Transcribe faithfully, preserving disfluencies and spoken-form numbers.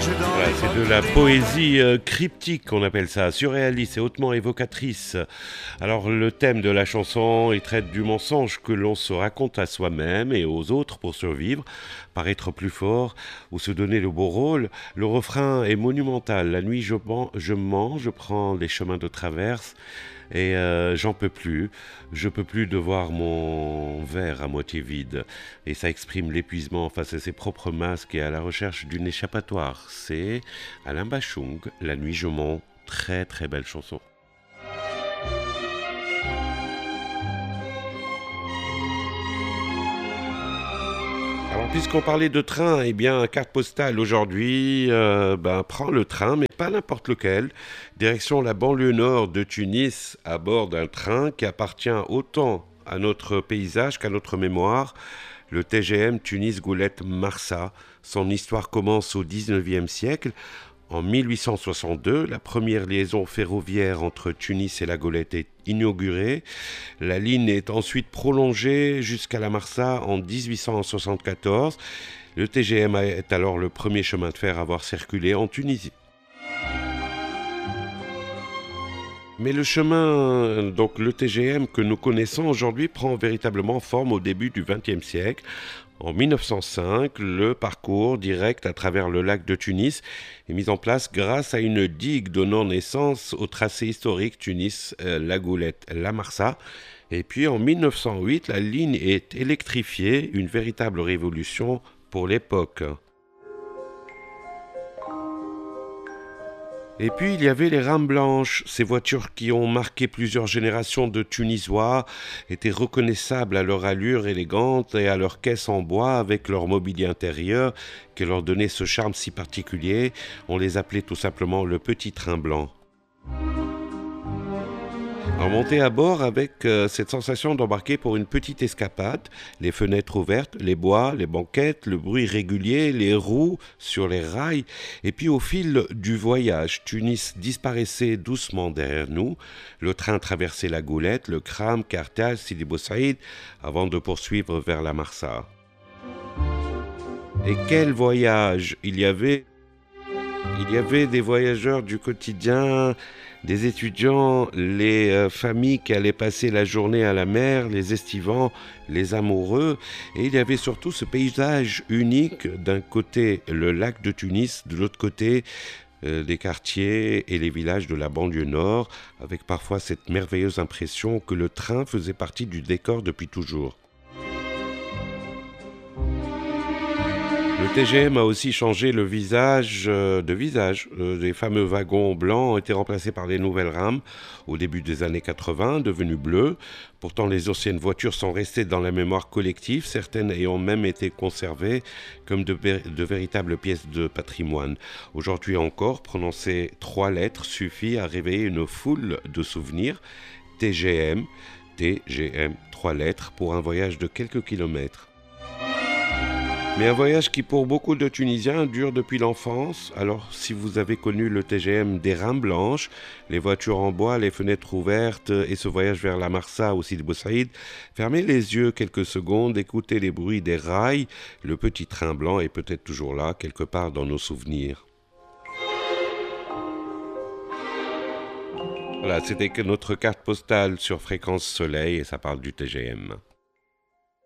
Voilà, c'est de la poésie euh, cryptique, on appelle ça, surréaliste et hautement évocatrice. Alors le thème de la chanson, il traite du mensonge que l'on se raconte à soi-même et aux autres pour survivre, paraître plus fort ou se donner le beau rôle. Le refrain est monumental. La nuit, je mens, je, mens, je prends les chemins de traverse. Et euh, j'en peux plus, je peux plus de voir mon verre à moitié vide. Et ça exprime l'épuisement face à ses propres masques et à la recherche d'une échappatoire. C'est Alain Bachung, La nuit je mens, très très belle chanson. Alors, puisqu'on parlait de train, eh bien, carte postale aujourd'hui, euh, ben, prends le train, mais pas n'importe lequel. Direction la banlieue nord de Tunis, à bord d'un train qui appartient autant à notre paysage qu'à notre mémoire. Le T G M Tunis-Goulette-Marsa. Son histoire commence au dix-neuvième siècle. En mille huit cent soixante-deux, la première liaison ferroviaire entre Tunis et la Golette est inaugurée. La ligne est ensuite prolongée jusqu'à la Marsa en dix-huit cent soixante-quatorze. Le T G M est alors le premier chemin de fer à avoir circulé en Tunisie. Mais le chemin, donc le T G M que nous connaissons aujourd'hui, prend véritablement forme au début du vingtième siècle. En mille neuf cent cinq, le parcours direct à travers le lac de Tunis est mis en place grâce à une digue donnant naissance au tracé historique Tunis-La Goulette-La Marsa. Et puis en mille neuf cent huit, la ligne est électrifiée, une véritable révolution pour l'époque. Et puis il y avait les rames blanches, ces voitures qui ont marqué plusieurs générations de Tunisois, étaient reconnaissables à leur allure élégante et à leur caisse en bois avec leur mobilier intérieur qui leur donnait ce charme si particulier. On les appelait tout simplement le petit train blanc. Alors monter à bord avec euh, cette sensation d'embarquer pour une petite escapade, les fenêtres ouvertes, les bois, les banquettes, le bruit régulier, les roues sur les rails. Et puis au fil du voyage, Tunis disparaissait doucement derrière nous. Le train traversait la Goulette, le Kram, Carthage, Sidi Bou Saïd, avant de poursuivre vers la Marsa. Et quel voyage il y avait! Il y avait des voyageurs du quotidien, des étudiants, les euh, familles qui allaient passer la journée à la mer, les estivants, les amoureux. Et il y avait surtout ce paysage unique, d'un côté le lac de Tunis, de l'autre côté euh, les quartiers et les villages de la banlieue nord, avec parfois cette merveilleuse impression que le train faisait partie du décor depuis toujours. Le T G M a aussi changé le visage euh, de visage. Euh, les fameux wagons blancs ont été remplacés par les nouvelles rames au début des années quatre-vingts, devenues bleues. Pourtant, les anciennes voitures sont restées dans la mémoire collective, certaines ayant même été conservées comme de, de véritables pièces de patrimoine. Aujourd'hui encore, prononcer trois lettres suffit à réveiller une foule de souvenirs. T G M, T G M, trois lettres pour un voyage de quelques kilomètres. Mais un voyage qui pour beaucoup de Tunisiens dure depuis l'enfance. Alors si vous avez connu le T G M des rames blanches, les voitures en bois, les fenêtres ouvertes et ce voyage vers la Marsa ou Sidi Bou Saïd, fermez les yeux quelques secondes, écoutez les bruits des rails, le petit train blanc est peut-être toujours là, quelque part dans nos souvenirs. Voilà, c'était que notre carte postale sur Fréquence Soleil et ça parle du T G M.